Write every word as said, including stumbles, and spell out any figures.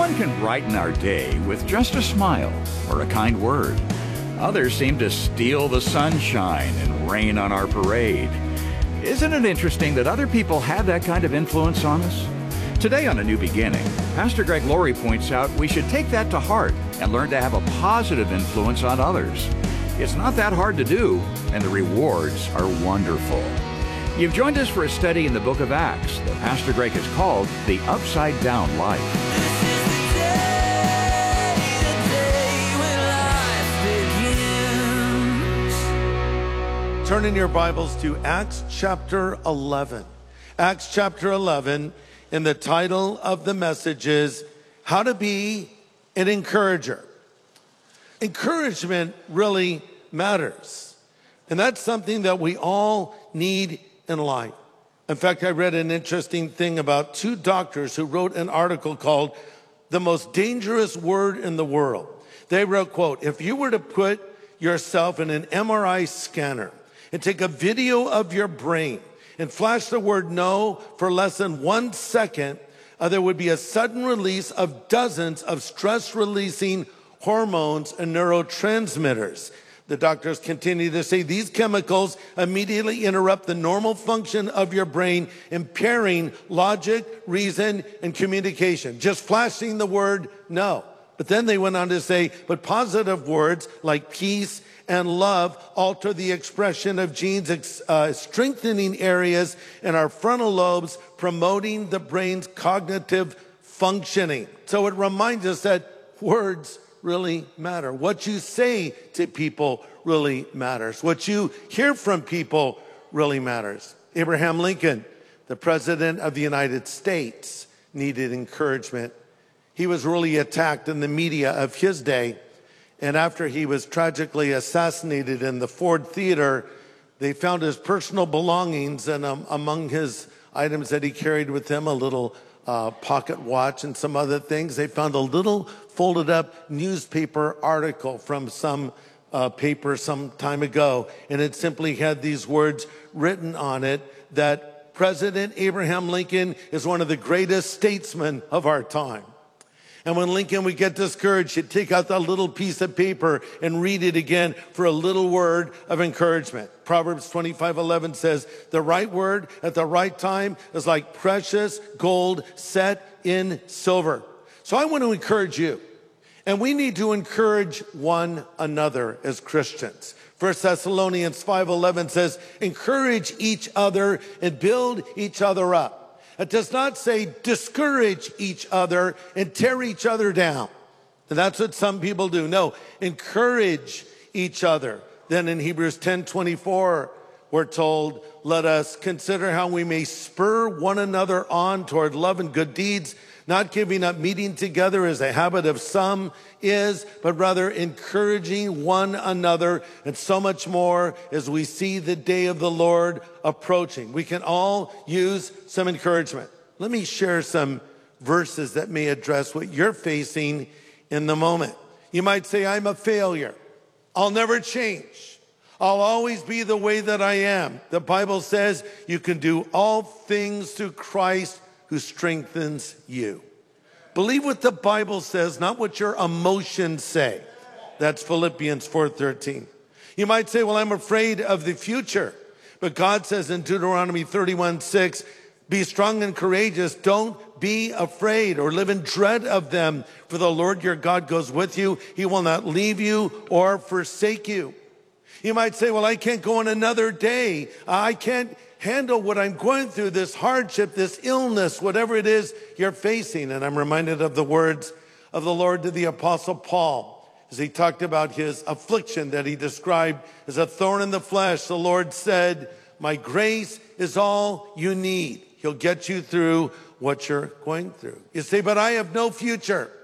Someone can brighten our day with just a smile or a kind word. Others seem to steal the sunshine and rain on our parade. Isn't it interesting that other people have that kind of influence on us? Today on A New Beginning, Pastor Greg Laurie points out we should take that to heart and learn to have a positive influence on others. It's not that hard to do, and the rewards are wonderful. You've joined us for a study in the book of Acts that Pastor Greg has called The Upside Down Life. Turn in your Bibles to Acts chapter eleven. Acts chapter eleven, and the title of the message is How to Be an Encourager. Encouragement really matters. And that's something that we all need in life. In fact, I read an interesting thing about two doctors who wrote an article called The Most Dangerous Word in the World. They wrote, quote, if you were to put yourself in an M R I scanner and take a video of your brain and flash the word no for less than one second, uh, there would be a sudden release of dozens of stress-releasing hormones and neurotransmitters. The doctors continue to say these chemicals immediately interrupt the normal function of your brain, impairing logic, reason, and communication. Just flashing the word no. But then they went on to say, but positive words like peace and love alter the expression of genes, uh, strengthening areas in our frontal lobes, promoting the brain's cognitive functioning. So it reminds us that words really matter. What you say to people really matters. What you hear from people really matters. Abraham Lincoln, the president of the United States, needed encouragement. He was really attacked in the media of his day. And after he was tragically assassinated in the Ford Theater, they found his personal belongings, and um, among his items that he carried with him, a little uh, pocket watch and some other things, they found a little folded up newspaper article from some uh, paper some time ago. And it simply had these words written on it that President Abraham Lincoln is one of the greatest statesmen of our time. And when Lincoln would get discouraged, he'd take out that little piece of paper and read it again for a little word of encouragement. Proverbs twenty-five eleven says, the right word at the right time is like precious gold set in silver. So I want to encourage you, and we need to encourage one another as Christians. First Thessalonians five eleven says, encourage each other and build each other up. It does not say discourage each other and tear each other down. And that's what some people do. No, encourage each other. Then in Hebrews ten twenty-four, we're told, let us consider how we may spur one another on toward love and good deeds, not giving up meeting together as a habit of some is, but rather encouraging one another, and so much more as we see the day of the Lord approaching. We can all use some encouragement. Let me share some verses that may address what you're facing in the moment. You might say, I'm a failure. I'll never change. I'll always be the way that I am. The Bible says you can do all things through Christ who strengthens you. Believe what the Bible says, not what your emotions say. That's Philippians four thirteen. You might say, well, I'm afraid of the future. But God says in Deuteronomy thirty-one six, be strong and courageous. Don't be afraid or live in dread of them. For the Lord your God goes with you. He will not leave you or forsake you. You might say, well, I can't go on another day. I can't handle what I'm going through, this hardship, this illness, whatever it is you're facing. And I'm reminded of the words of the Lord to the Apostle Paul as he talked about his affliction that he described as a thorn in the flesh. The Lord said, my grace is all you need. He'll get you through what you're going through. You say, but I have no future.